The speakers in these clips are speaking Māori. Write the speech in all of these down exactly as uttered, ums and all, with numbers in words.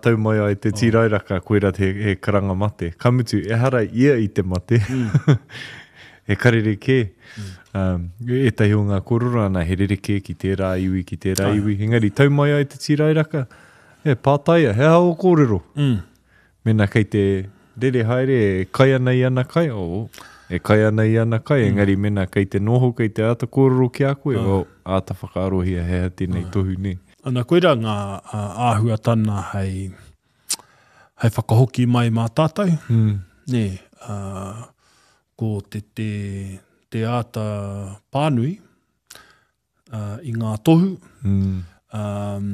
tau mai ai te tirairaka koera te he karanga mate. Kamutu, e hara ia i te mate. Mm. e karere ke. Mm. Um, e tahi o ngā korora ana he rereke ki tērā iwi, ki tērā Ai. iwi. Engari, tau mai ai te tirairaka, e pātaia, he hao kōrero. Mm. Mena kei te rere haere, e kai ana i ana kai, o, e kai ana i ana kai, mm. engari mena kei te noho, kei te ata kōrero ki a koe, oh. o, ata whakaarohia, he hati nei oh. tohu nei. Ana koera ngā uh, āhua tana hei, hei whakahoki mai mā tātou. Mm. Ne, uh, ko te, te, te āta pānui uh, i ngā tohu. Mm. Um,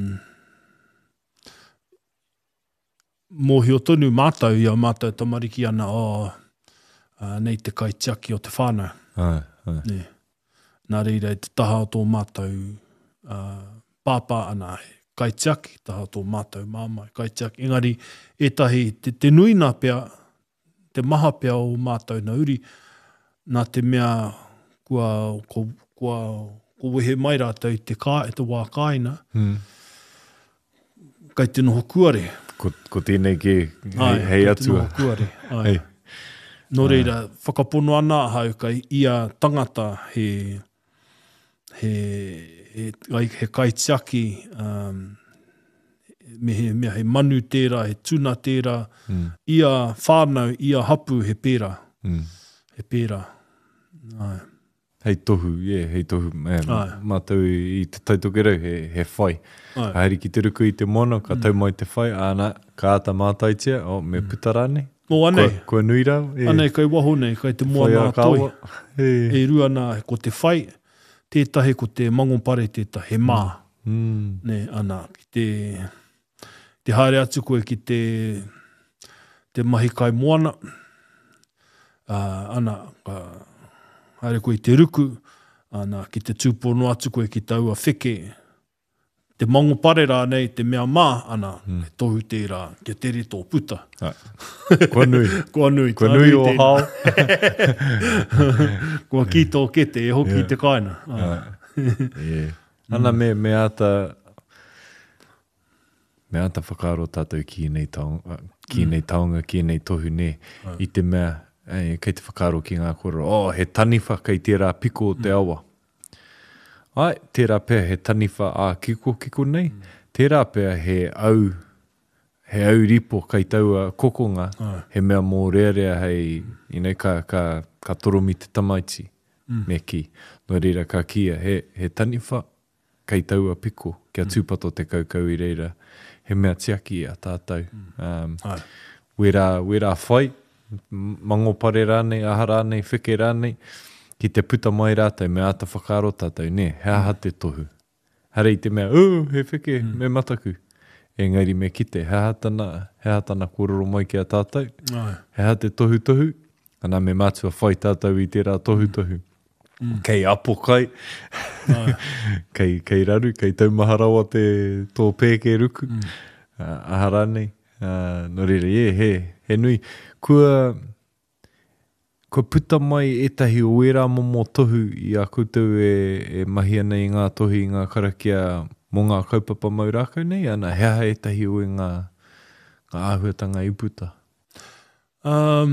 mōhi o tonu mātou, ia mātou tamariki ana o uh, nei te kaitiaki o te whānau. Ai, ai. Ne, nā reira te taha o tō mātou uh, pāpā ana he kaitiaki, taha tō mātou māmai, kaitiaki. Engari, etahi, te, te nuina pia, te maha pia o mātou na uri, nā te mea kua, kua, kua, kua wehe mai rātou te, kā, te wā kāina, hmm. kai te noho kuare. Ko, ko tēnei ke hei, hei atua. Ai, te noho kuare. Ai. Hey. Nō reira, whakapono ana hau kai ia tangata he, he, he, he kaitiaki, um, me he, me he manu tērā, he tuna tērā, mm. ia whānau, ia hapu he pērā. Mm. He pērā. Ai. Hei tohu, yeah, hei tohu. Mātou i te taitokerau, he, he whai. Haere ki te ruku i te mono, ka tau mai te whai, āna, ka ata mātaitia, o, me mm. putarane. O anei. Kua, kua nui rau. E. Anei, kai waho nei, kai te mua nā toi. E rua nā, ko te whai, tētahi ko te mangopare tētahi, he mā. Mm. Ne, ana, ki te, te haere atu koe ki te, te mahi kai moana. Uh, ana, uh, haere koe te ruku. Ana, ki te tūpono atu koe ki taua whike. Te mangopare rā nei, te mea mā, ana, mm. e tohu tērā, kia tere tō puta. Kua nui. Kua nui. Kua nui o hao. Kua ki tō kete, e hoki yeah. te kaina. yeah. Ana me, me ata, me ata whakaaro tātou ki nei taonga, ki nei taonga, ki nei tohu ne, mm. i te mea, eh, kei te whakaaro ki ngā kora, oh, he taniwha kei tērā piko o te mm. awa. Ai, tērā pēr he taniwha a kiko kiko nei, mm. tērā pēr he au, he au ripo kai taua kokonga, Ai. He mea mō rearea hei, you know, ka, ka, ka toromi te tamaiti, mm. me ki. No reira ka kia, he, he taniwha kai taua piko, kia mm. tūpato te kaukau i reira, he mea tiaki a tātou. Um, wera, wera whai, mangopare rānei, aha rānei, whike rānei, ki te puta mai rātou, me ata whakaaro tātou, ne, he aha te tohu. Harei te mea, oh, he whike, mm. me mataku. Engari me kite, he aha tana, he aha tana kororo mai ki a tātou. Ai. He aha te tohu tohu, ana me mātua whai tātou i tērā tohu tohu. Mm. Kei apo kai, kei, kei raru, kei taumaharawa te tō pēke ruku. Mm. Uh, aha rānei, uh, no rere, yeah, he, he nui. Kua... Ko puta mai etahi o wera momo tohu i a koutou e, e mahi ana i ngā tohi i ngā karakia mō ngā kaupapa maurākau nei, ana hea etahi o ngā, ngā āhuatanga i puta? Um,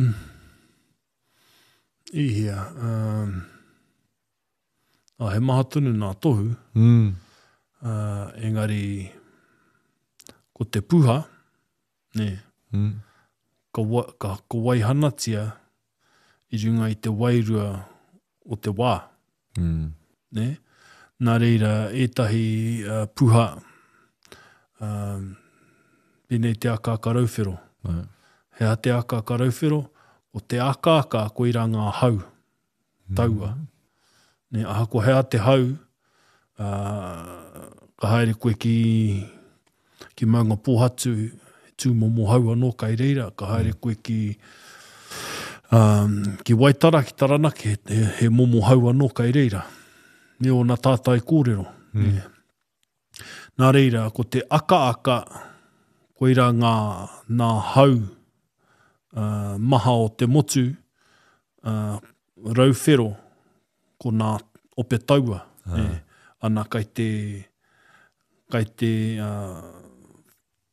ihia. Um, oh, he maha tunu ngā tohu. Mm. Uh, engari, ko te puha, ne, mm. ka, wa, ka, ka waihanatia, i runga i te wairua o te wā. Mm. Ne? Nā reira, etahi uh, puha, um, pēnei te aka aka rauwhero. Right. Hea te aka aka rauwhero, o te aka aka koe ra ngā hau, taua. Mm. Ne, aha ko hea te hau, uh, ka haere koe ki, ki maunga pōhatu, tū momo hau anō kai reira, ka haere koe ki... Um, ki waitara ki taranaki, he, he momo hau anō kai reira. Me o nā tātai kōrero. Mm. Yeah. Nā reira, ko te aka-aka, koe ra ngā, ngā hau uh, maha o te motu, uh, rauwhero, ko nā ope taua. Ah. Yeah. Ana kai te, kai te uh,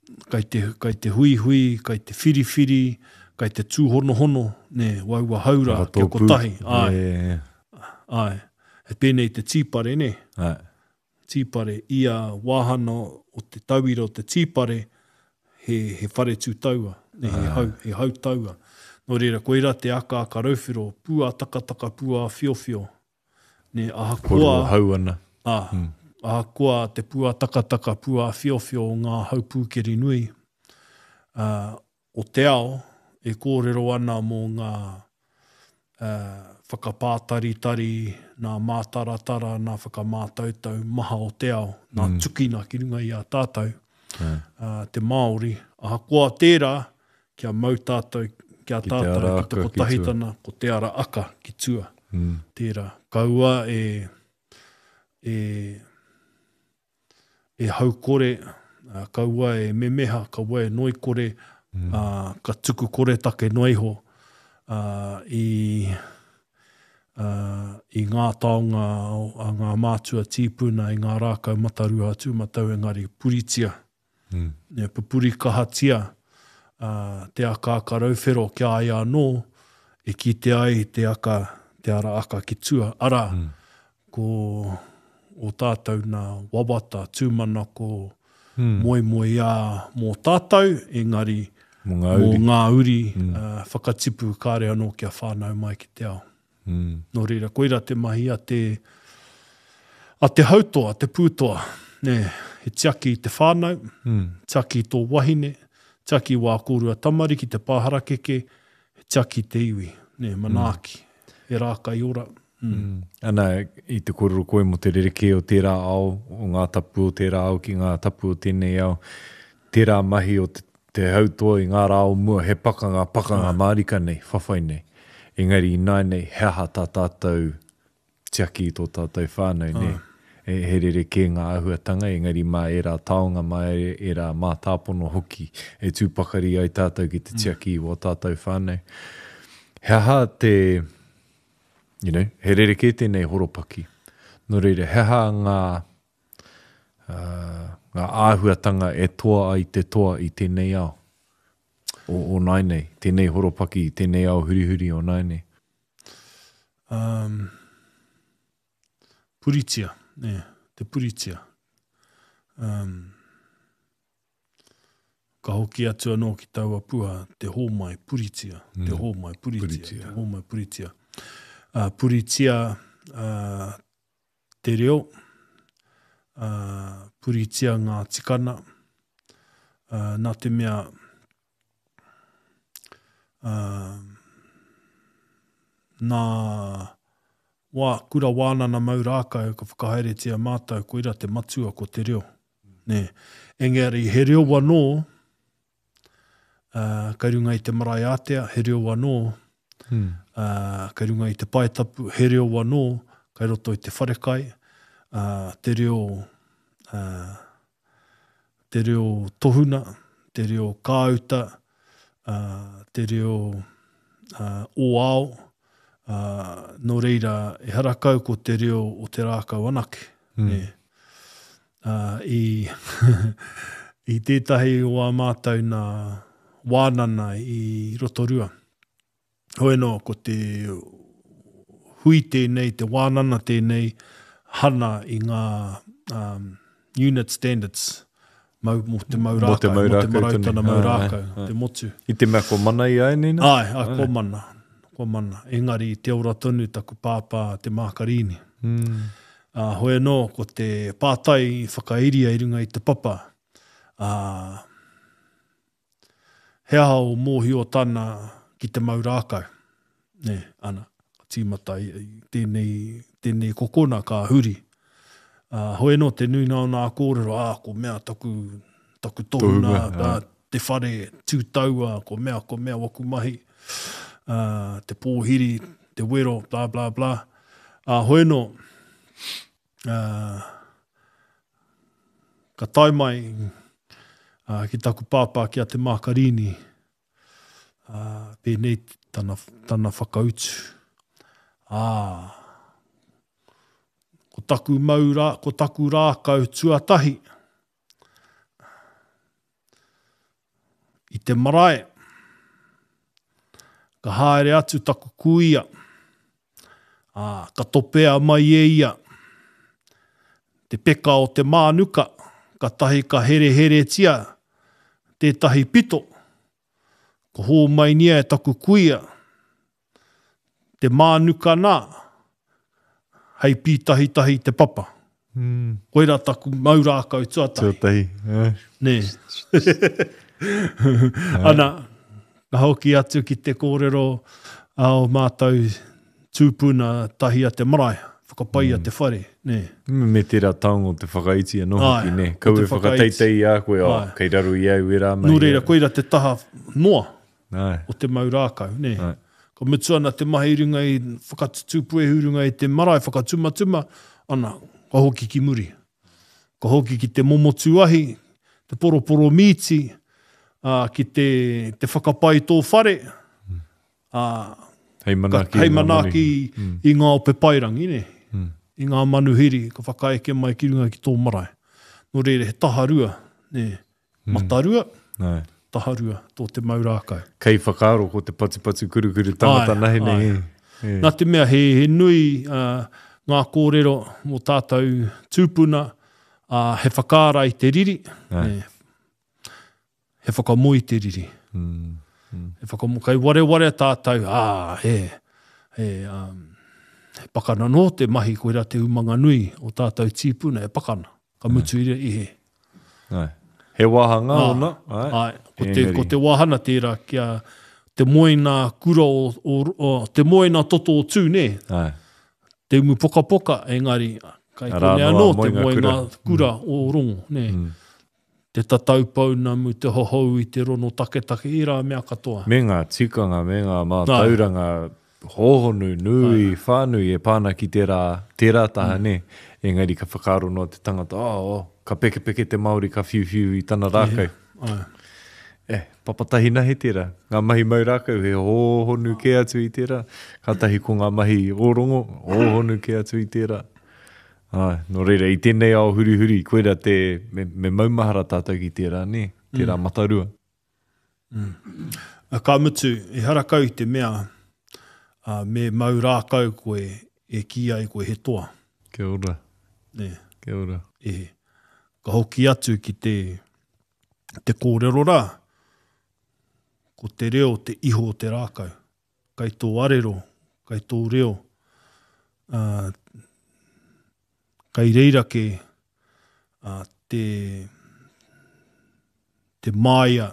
kai te, kai te hui hui, kai te whiri whiri, kai te tūhono hono, ne, waua haura, kia kotahi. Ai, yeah. ai. He pēnei te tīpare, ne? Ai. Tīpare, ia wāhana o te tauira o te tīpare, he, he whare tū taua, ne, he, hau, he hau taua. Nō reira, koe ra te aka aka rauwhiro, pua takataka, pua whiowhio. Ne, aha koa... Koro hau ana. Ah, hmm. Aha koa te pua takataka, pua whiowhio o ngā haupūkeri nui. Uh, o te ao, e kōrero ana mō ngā uh, whakapātari-tari, nā mātaratara, nā whakamātautau, maha o te ao, nā mm. tukina ki runga i a tātou, mm. uh, te Māori. Aha koa tērā, kia mau tātou, kia tātou, ki te kotahitana, ko te ara aka ki tua. Mm. Tērā. Kaua e, e, e haukore, uh, kaua e memeha, kaua e noikore, mm. uh, ka tuku kore take noiho, uh, i... Uh, i ngā taonga a ngā mātua tīpuna, i ngā rākau matarua tūmatau, engari puritia. Mm. Ne, pupuri kahatia, uh, te aka aka rauwhero kia ai anō, e ki te ai te aka, te ara aka ki tua. Ara, mm. ko o tātou nā wawata tūmana ko mm. moe moe ia mō tātou, engari mō ngā uri, mō ngā uri mm. uh, whakatipu kāre anō kia whānau mai ki te ao. Mm. Nō reira, koira te mahi a te, a te hautoa, te pūtoa, ne, he tiaki i te whānau, mm. tiaki i tō wahine, tiaki i wā kōrua tamariki, te pāharakeke, he tiaki i te iwi, ne, manaaki, mm. e rāka i ora. Mm. Mm. Ana, i te kōrero koe mo te rereke o tērā ao, o ngā tapu o tērā ao ki ngā tapu o tēnei ao, tērā mahi o te, te hautoa i ngā rā o mua, he pakanga, pakanga ah. Mārika nei, whawhai nei. Engari i nai nei, he aha tā tātou tiaki i tō tātou whānau, ah. ne? E, he rereke ngā ahuatanga, engari mā e rā taonga, mā e, e rā mā tāpono hoki, e tūpakari ai tātou ki te tiaki mm. o tātou whānau. He aha te, you know, he rereke tēnei horopaki. Nō reira, he aha ngā, uh, ngā ahuatanga e toa ai te toa i tēnei ao. O, o nai nei, tēnei horopaki, tēnei ao hurihuri o nai nei? Um, puritia, ne, te puritia. Um, ka hoki atu anō ki taua pua, te hōmai puritia, mm. te hōmai puritia, puritia. te hōmai puritia. Uh, puritia, uh, te reo, uh, puritia ngā tikana, uh, nā te mea, Uh, nā wā, kura wānana maurākau ka whakahaeretia mātou koira te matua ko te reo. Ne. Engari, he reo anō, uh, kai runga i te marae ātea, he reo anō, hmm. uh, kai runga i te paetapu, he reo anō, kai roto i te wharekai, uh, te reo, uh, te reo tohuna, te reo kāuta, Uh, te reo uh, o ao, uh, no reira e harakau ko te reo o te rākau anake. Mm. Ne. Uh, i, I tētahi o a mātou nā wānana i Rotorua. Hoi no, ko te hui tēnei, te wānana tēnei, hana i ngā um, unit standards, Mau, mo te maurākau, mo te marautana maurākau, te motu. I te mea ko mana i ai, nina? Ai, ai, ko mana, ko mana. Engari, te ora tonu, taku pāpā, te mākarini. Mm. Uh, hoi no, ko te pātai whakairia i runga i te papa. Uh, he aha o mōhi o tāna ki te maurākau. Ne, ana, tīmata, tēnei, tēnei kokona ka huri. Uh, hoi no te nui nao nā kōrero, ah, ko mea taku, taku tohuna, uh, te whare tūtaua, ko mea, ko mea waku mahi, uh, te pōhiri, te wero, bla bla bla. Uh, hoi no, uh, ka tai mai uh, ki taku pāpā ki a te mākarini, uh, pēnei tana, tana whakautu. Ah, ko taku maura, ko taku rākau tuatahi. te marae. Ka haere atu taku kuia. Uh, ka topea mai e ia. Te peka o te mānuka. Ka tahi ka here here tia. Te tahi pito. Ko hō mai nia e taku kuia. Te mānuka nā. Hei pi tahi tahi te papa. Mm. Koira taku maurākau tuatahi. Tuatahi. Yeah. Nē. Ana, ka hoki atu ki te kōrero ao mātou tūpuna tahi a te marae. Whakapai mm. a te whare. Nē. Me tērā taongo te whakaiti anō hoki, ne. Kau e whakateitei a koe, o, kei raru i au e rā mai. Nō reira, koira te taha noa Ai. o te maurākau. Nē. Ai. Ka mutu ana te mahi runga i whakatupue hurunga i te marae, whakatumatuma, ana, ka hoki ki muri. Ka hoki ki te momotuahi, te poroporo miti, uh, ki te, te whakapai tō whare, uh, Hei manaki, hei manaki mm. i ngā ope pairangi, ne? Mm. I ngā manuhiri, ka whakaeke mai ki runga ki tō marae. Nō reire, he taharua, ne? Matarua, Ai. taharua, tō te maurākau. Kei whakaaro ko te patu-patu kuru-kuru tangata nahi nei. Ai. Nā te mea, he, he nui uh, ngā kōrero mō tātou tūpuna, uh, he whakaara i te riri, ne? He whakamoi te riri. Mm. Mm. He whakamu, kai ware ware tātou, ā, he, he, um, he pakana no, te mahi koera te umanga nui o tātou tīpuna, he pakana, ka mutu i i he. Ai. He wahanga ah, ona. Ai. Ai. Ko, te, ko te wahana tērā, kia te moina kura o, o, o te moina toto o tū, ne? Ai. Te umu poka poka, engari, kai kone anō, te moina kura, kura mm. o rongo, ne? Mm. Te tatau paunamu, te hohou i te rono take-take, i rā mea katoa. Me ngā tikanga, me ngā mā tauranga hohonu, nui, Ai. whānui e pāna ki tērā, tērā taha, mm. ne? Engari ka whakaaro no te tangata, oh, oh, ka peke peke te Māori, ka whiu-whiu i tana rākau. Ai. Eh, papatahi nahi tērā. Ngā mahi mau rākau, he hohonu ke atu i tērā. Ka tahi ko ngā mahi orongo, hohonu ke atu i tērā. Ai, no reira, i tēnei ao huri-huri, koera te, me, me maumahara tātou ki tērā, ne? Tērā mm. matarua. Mm. Ka mutu, e harakau te mea, uh, me mau rākau koe, e ki ai koe he toa. Kia ora. Ne. Kia ora. E, ka hoki atu ki te, te kōrero rā, ko te reo, te iho o te rākau. Kai tō arero, kai tō reo, uh, kai reira ke uh, te, te māia,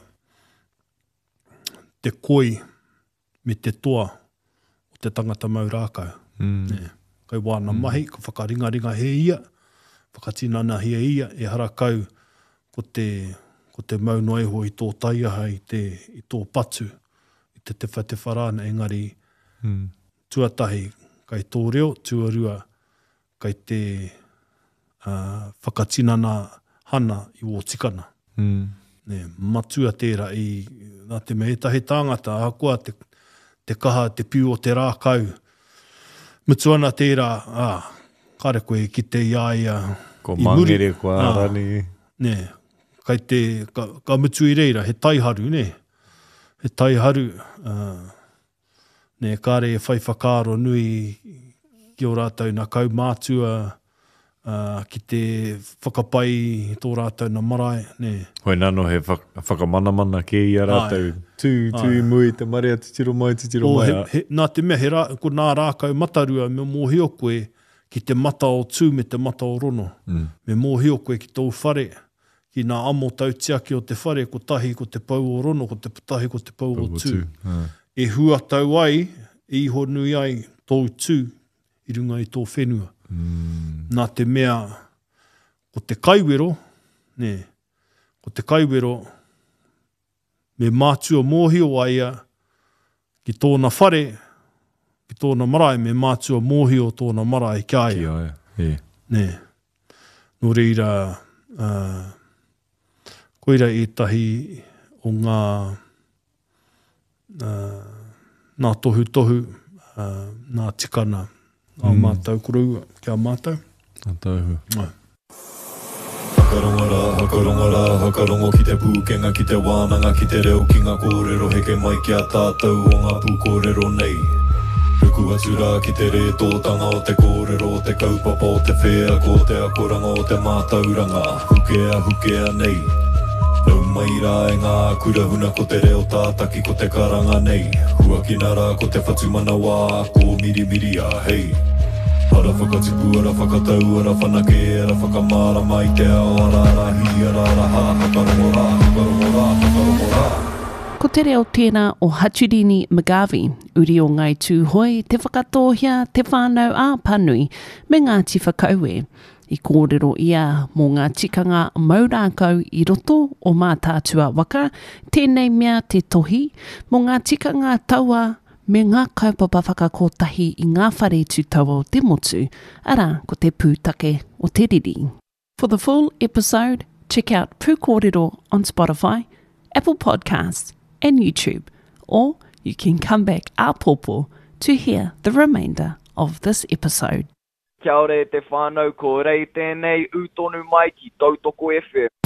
te koi me te toa o te tangata mau rākau. Mm. Ne. Kai wāna Mm. mahi, ka whakaringa-ringa he ia, whakatinana he ia, e harakau ko te, ko te mau noiho i tō taiaha, i, te, i tō patu, i te te whate wharana, engari Mm. tuatahi, kai tō reo, tuarua, kai te Uh, whakatinana hana i o tikana. Mm. Ne, matua tērā i nā te mea tahi tāngata, ahakoa te, te kaha, te piu o te rākau. Mutuana tērā, ah, kare koe ki te iaia Ko i mangere, muri. ko ārani. Ah, ne, kai te, ka, ka mutu i reira, he taiharu, ne? He taiharu, uh, ne, kare e whai whakaaro nui ki o rātou nā kau mātua, Uh, ki te whakapai tō rātou na marae, ne. Hoi nano he whak, whakamanamana ke i a rātou. Tū, tū i mui, te marea titiro mai, titiro o, mai. He, he, nā te mea, he rā, ko nā rākau matarua, me mōhio koe ki te mata o tū me te mata o rono. Mm. Me mōhio koe ki tō whare, ki nā amo tau tiaki o te whare, ko tahi ko te pau o rono, ko te tahi ko te pau, pau o tū. Ah. E hua tau ai, e iho nui ai tō tū, i runga i tō whenua. Mm. Nā te mea, ko te kaiwero, ne, ko te kaiwero, me mātua mōhio aia ki tōna whare, ki tōna marae, me mātua mōhio tōna marae ki aia. Ki aia, e. Ne. Nō reira, uh, koira e tahi o ngā, uh, ngā tohu tohu, uh, ngā tikana, a mm. mātou korau, kia mātou. Mātou. Ai. Hakarongara, hakarongara, hakarongo ki te pūkenga ki te wānanga ki te reo ki ngā kōrero heke mai ki a tātou o ngā pūkōrero nei. Ruku atura ki te re tōtanga o te kōrero o te kaupapa o te whea ko te akoranga o te mātauranga, hukea hukea nei. Nau mai rā e ngā kurahuna ko te reo tātaki ko te karanga nei. Huakinara ko te whatumana wā, ko miri miri a hei. Ara whakatipu, ara whakatau, ara whanake, ara whakamara mai te ao, ara rahi, ara raha, hakarongora, hakarongora, hakarongora. Ko te reo tēnā o Hachurini Magavi, uri o ngai tūhoi, te whakatohia, te whānau a panui, me ngā tifakaue. I kōrero ia mō ngā tikanga maurākau i roto o mā tātua waka, tēnei mea te tohi, mō ngā tikanga taua, me ngā kaupapa whakakotahi i ngā whare tūtaua o te motu, ara ko te pūtake o te riri. For the full episode, check out Pūkōrero on Spotify, Apple Podcasts and YouTube, or you can come back a popo to hear the remainder of this episode. Kia ore te whānau, ko rei tēnei utonu mai ki Tautoko F M.